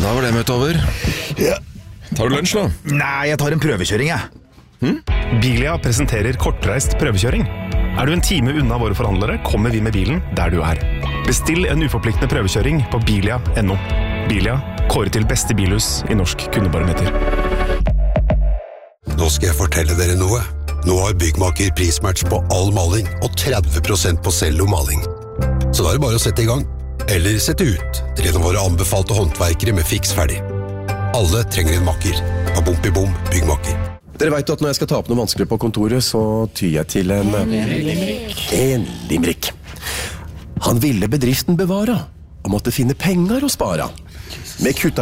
Da var det møtet over. Ja. Tar du lunsj nå? Nei, jeg tar en prøvekjøring, jeg. Bilia presenterer kortreist prøvekjøring. Er du en time unna våre forhandlere, kommer vi med bilen der du er. Bestill en uforpliktende prøvekjøring på bilia.no. Bilia, kåret til beste bilhus i norsk kundebarometer. Nå skal jeg fortelle dere noe. Nå har Byggmaker prismatch på all maling og 30% på cellomaling. Så da er det bare å sette i gang. Eller sette ut til en av våre anbefalte håndverkere med fiks ferdig. Alle trenger en makker. Og bom i bom, Byggmaker. Dere vet at når jeg skal ta opp noe vanskelig på kontoret, så tyr jeg til en limerick. Han ville bedriften bevare, og måtte finne penger å spare. Med kutta